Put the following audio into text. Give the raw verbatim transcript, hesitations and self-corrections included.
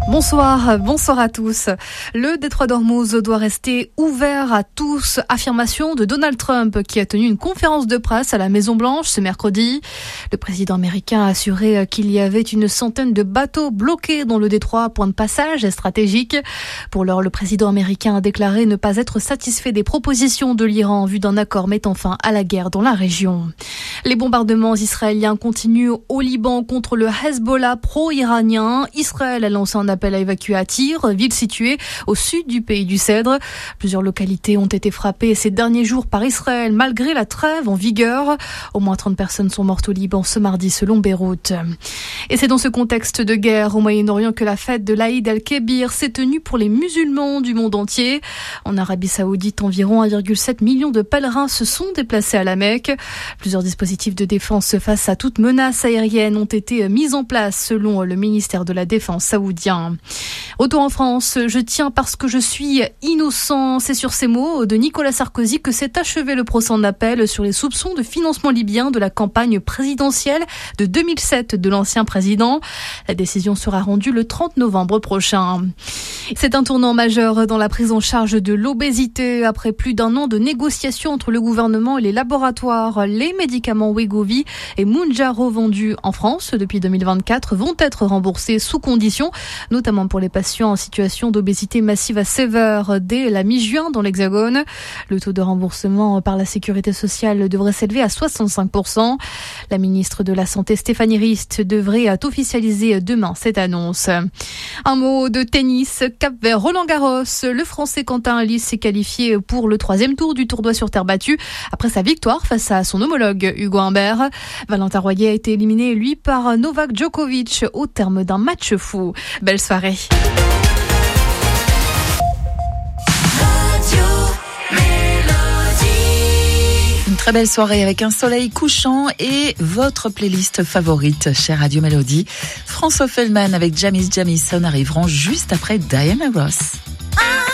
Bonsoir, bonsoir à tous. Le détroit d'Ormuz doit rester ouvert à tous. Affirmation de Donald Trump qui a tenu une conférence de presse à la Maison-Blanche ce mercredi. Le président américain a assuré qu'il y avait une centaine de bateaux bloqués dans le détroit, point de passage stratégique. Pour l'heure, le président américain a déclaré ne pas être satisfait des propositions de l'Iran en vue d'un accord mettant fin à la guerre dans la région. Les bombardements israéliens continuent au Liban contre le Hezbollah pro-iranien. Israël a lancé un appel à évacuer à Tyr, ville située au sud du pays du Cèdre. Plusieurs localités ont été frappées ces derniers jours par Israël malgré la trêve en vigueur. Au moins trente personnes sont mortes au Liban ce mardi selon Beyrouth. Et c'est dans ce contexte de guerre au Moyen-Orient que la fête de l'Aïd el-Kébir s'est tenue pour les musulmans du monde entier. En Arabie Saoudite, environ un virgule sept million de pèlerins se sont déplacés à la Mecque. Plusieurs dispositifs de défense face à toute menace aérienne ont été mis en place selon le ministère de la Défense saoudien. Retour en France, je tiens parce que je suis innocent. C'est sur ces mots de Nicolas Sarkozy que s'est achevé le procès en appel sur les soupçons de financement libyen de la campagne présidentielle de deux mille sept de l'ancien président. La décision sera rendue le trente novembre prochain. C'est un tournant majeur dans la prise en charge de l'obésité. Après plus d'un an de négociations entre le gouvernement et les laboratoires, les médicaments Wegovy et Mounjaro vendus en France depuis deux mille vingt-quatre vont être remboursés sous conditions, notamment pour les patients en situation d'obésité massive à sévère dès la mi-juin dans l'Hexagone. Le taux de remboursement par la sécurité sociale devrait s'élever à soixante-cinq pour cent. La ministre de la Santé Stéphanie Rist devrait officialiser demain cette annonce. Un mot de tennis. Cap vers Roland-Garros. Le Français Quentin Halys s'est qualifié pour le troisième tour du tournoi sur terre battue après sa victoire face à son homologue Hugo Humbert. Valentin Royer a été éliminé, lui, par Novak Djokovic au terme d'un match fou. Belle soirée. Une très belle soirée avec un soleil couchant et votre playlist favorite chez Radio Mélodie. François Feldman avec Jamis Jamison arriveront juste après Diana Ross.